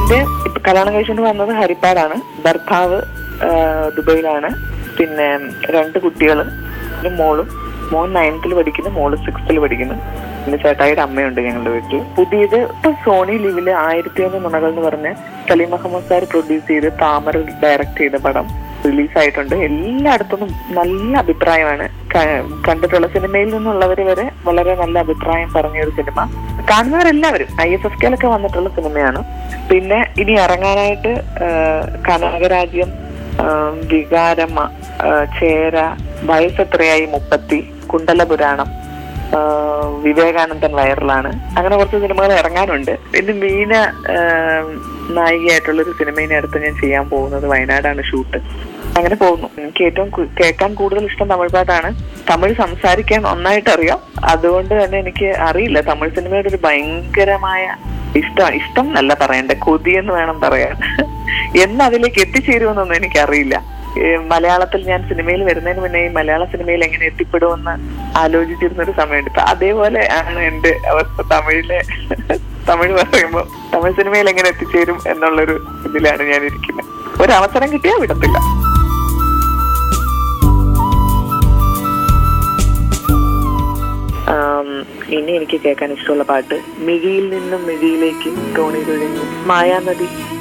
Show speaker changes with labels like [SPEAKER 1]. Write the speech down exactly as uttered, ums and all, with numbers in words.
[SPEAKER 1] എന്റെ ഇപ്പൊ കല്യാണം കഴിച്ചുകൊണ്ട് വന്നത് ഹരിപ്പാടാണ്. ഭർത്താവ് ദുബൈയിലാണ്. പിന്നെ രണ്ട് കുട്ടികള്, മോളും മോൻ നയൻത്തിൽ പഠിക്കുന്നു, മോള് സിക്സ്ത്തിൽ പഠിക്കുന്നു. പിന്നെ ചേട്ടായിയുടെ അമ്മയുണ്ട് ഞങ്ങളുടെ വീട്ടിൽ. പുതിയത് ഇപ്പൊ സോണി ലിവില് ആയിരത്തി ഒന്ന് നുണകൾ എന്ന് പറഞ്ഞ് സലീം മുഹമ്മദ് സാർ പ്രൊഡ്യൂസ് ചെയ്ത് താമര ഡയറക്ട് ചെയ്ത പടം റിലീസായിട്ടുണ്ട്. എല്ലായിടത്തുനിന്നും നല്ല അഭിപ്രായമാണ്. കണ്ടിട്ടുള്ള സിനിമയിൽ നിന്നുള്ളവര് വരെ വളരെ നല്ല അഭിപ്രായം പറഞ്ഞൊരു സിനിമ. കാണുന്നവരെല്ലാവരും ഐ എസ് എഫ് കെയിലൊക്കെ വന്നിട്ടുള്ള സിനിമയാണ്. പിന്നെ ഇനി ഇറങ്ങാനായിട്ട് കനകരാജ്യം, വികാരമ്മ, ചേര, വയസ്സെത്രയായി മുപ്പത്തി, കുണ്ടലപുരാണം, വിവേകാനന്ദൻ വൈറലാണ്, അങ്ങനെ കുറച്ച് സിനിമകൾ ഇറങ്ങാനുണ്ട്. പിന്നെ മീന നായികയായിട്ടുള്ളൊരു സിനിമയിനെ അടുത്ത് ഞാൻ ചെയ്യാൻ പോകുന്നത് വയനാടാണ് ഷൂട്ട്. അങ്ങനെ പോകുന്നു. എനിക്ക് ഏറ്റവും കേൾക്കാൻ കൂടുതൽ ഇഷ്ടം തമിഴ് പാട്ടാണ്. തമിഴ് സംസാരിക്കാൻ നന്നായിട്ട് അറിയാം. അതുകൊണ്ട് തന്നെ എനിക്ക് അറിയില്ല, തമിഴ് സിനിമയുടെ ഒരു ഭയങ്കരമായ ഇഷ്ടം ഇഷ്ടം എന്നല്ല പറയണ്ടേ, കൊതിയെന്ന് വേണം പറയാൻ. എന്ന് അതിലേക്ക് എത്തിച്ചേരുമെന്നൊന്നും എനിക്കറിയില്ല. മലയാളത്തിൽ ഞാൻ സിനിമയിൽ വരുന്നതിന് മുന്നേ ഈ മലയാള സിനിമയിൽ എങ്ങനെ എത്തിപ്പെടുമെന്ന് ആലോചിച്ചിരുന്നൊരു സമയമുണ്ട്. ഇപ്പൊ അതേപോലെ ആണ് എന്റെ അവസ്ഥ. തമിഴിലെ തമിഴ് പറയുമ്പോൾ തമിഴ് സിനിമയിൽ എങ്ങനെ എത്തിച്ചേരും എന്നുള്ളൊരു ഇതിലാണ് ഞാൻ ഇരിക്കുന്നത്. ഒരവസരം കിട്ടിയാൽ വിടത്തില്ല. ഇനി എനിക്ക് കേൾക്കാൻ ഇഷ്ടമുള്ള പാട്ട് മിഴിയിൽ നിന്നും മിഴിയിലേക്ക് തോണി തൊഴിഞ്ഞു, മായാനദി